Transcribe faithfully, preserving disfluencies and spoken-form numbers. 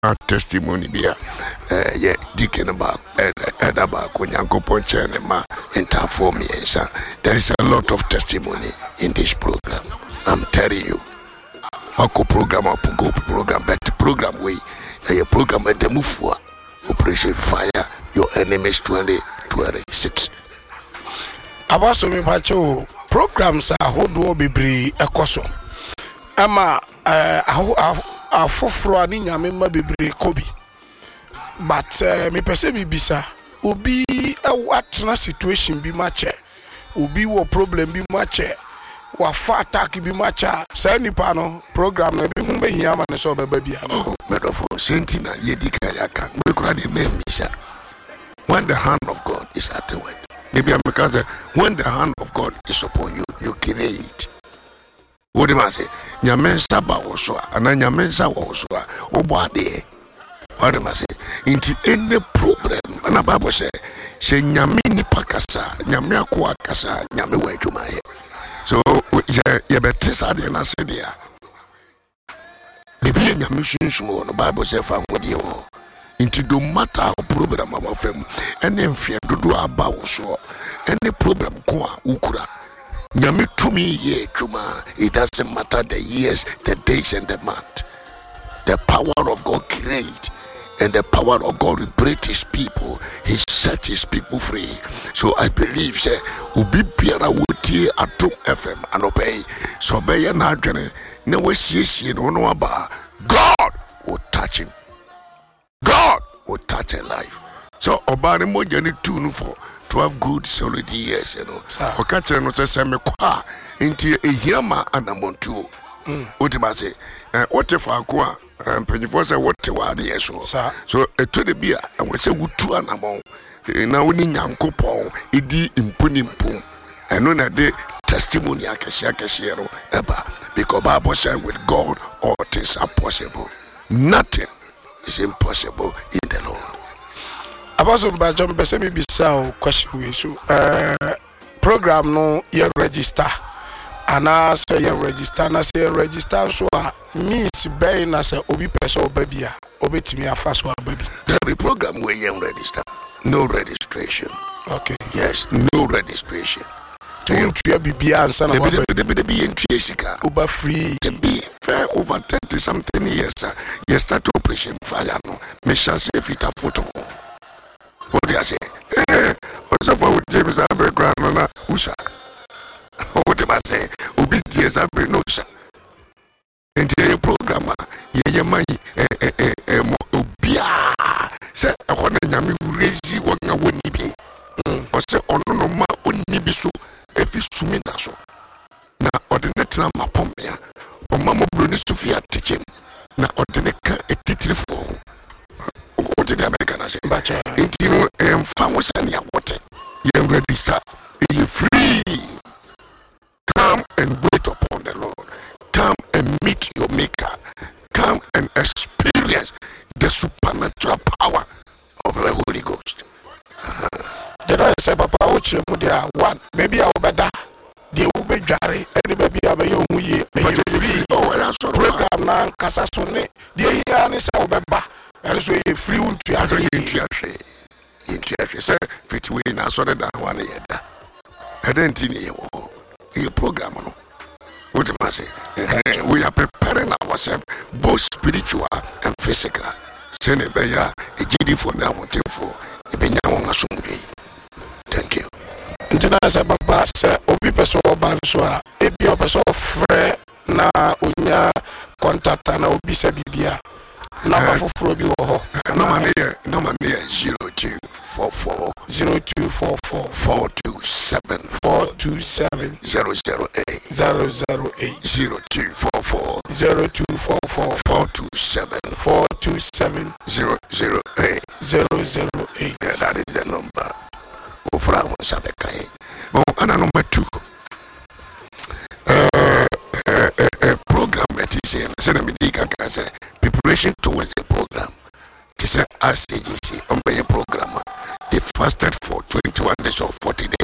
testimony bia eh yeah deacon about and about Kunyanko Chene ma interform yes. There is a lot of testimony in this program. I'm telling you. Ako program up go program but the program way a program at the move for Operation Fire Your Enemies twenty twenty-six. Abaso mi pacho programs a hodo bebre ekoso. Ama eh afoforo ani nyame ma bebre kobi. But me pese bi bisa obi e watna situation bi ma che. Obi wo problem bi ma che. Wa fa attack bi ma cha. Say nipa no program na bi hu be hia ma ne so be ba bia. Oh, medofo sentina yedika yaka. We kura de membisa. When the hand of God is at the work. Maybe because when the hand of God is upon you, you create. What do I say? Nyamensa ba oswa, ana nyamensa wa oswa, obade. What do I say? Into any problem, ana Bible say, say nyame ni pakasa, nyame akwa kasa, nyame wa juma ye. So yeah, yeah, but this are the answer there. Maybe nyame shunshmo, the Bible say fa ngodi yo. Into no matter how problem our fam, and then fear to do about so any problem kwa ukura. Nyami to me ye chuma. It doesn't matter the years, the days, and the month. The power of God create, and the power of God liberate his people. He set his people free. So I believe say ubi biara wuti atom F M and obey. So obey na adwene na wasiesi no no aba. God will touch him. God will touch a life. So Obani Mojani tune for twelve good solid years, you know. Okache no say me kwa into a yama and a montu. Utimase, what if I qua and penny for say what to wadi so. So a to the beer and we say wutu an among now winning young coupon, idi impunim pum. And on a day testimony akashakashero eba because Bible said with God all things are possible. Nothing is impossible in the Lord. Abaso Bajam Besemi Bisao question so uh program no ye register. Ana say ye register na say register so means bay na say obi person obabia obetimi afa so ababi. There be program where you register. No registration. Okay. Yes, no registration. To you be answer na the be in Triesica. Uber free. The be fair over thirty something years. You start operation fire no. Me shall say fit a photo. What do you say? Eh, also for James Abre Grandma Usha. What do I say? Ubi James Abre Nosha. And the programmer, ye money, eh, eh, eh, eh, Ubia. Say, I want to yami raise you one a one nibi. Or say, on no ma un nibisu, if you swim in so. Now, ordinate ma pomia, or Mamma Brunis to fiat teaching. Now, ordinate a title for. What did American say? But you know, I'm famous and you're water. You're ready, sir. You're free. Come and wait upon the Lord. Come and meet your maker. Come and experience the supernatural power of the Holy Ghost. Did I say, Papa, which you one? Maybe I'll better. The Ube Jari, and maybe I'll be your way. May you free. Oh, that's what program now, Casasone. The Yanis Albeba. And so a free one to actually interest. Interest. Say, fit we now so that one year. I didn't think you program. What am I say? We are preparing ourselves both spiritual and physical. Send a bear, a G D for now, for a Benyawanga Sumbi. Thank you. International Baba said, Obi Peso Banswa, Ebi Peso Fre na Unya contact and Obi Sabibia. Number for Frobi or no money, no money, zero two four four zero two four four four two seven four two seven zero zero eight zero zero eight zero two four four zero two four four four two seven four two seven zero zero eight zero zero eight. Yeah, that is the number. Ofra Sabekai. Oh, and number two. Uh, uh, uh, uh, program at T C N. Preparation towards the program. T C N as A G C on the program. They fasted for twenty-one days or forty